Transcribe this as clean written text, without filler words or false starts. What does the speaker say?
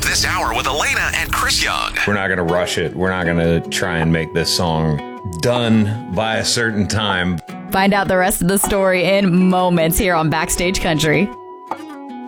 this hour with Elena and Chris Young. We're not going to rush it. We're not going to try and make this song done by a certain time. Find out the rest of the story in moments here on Backstage Country.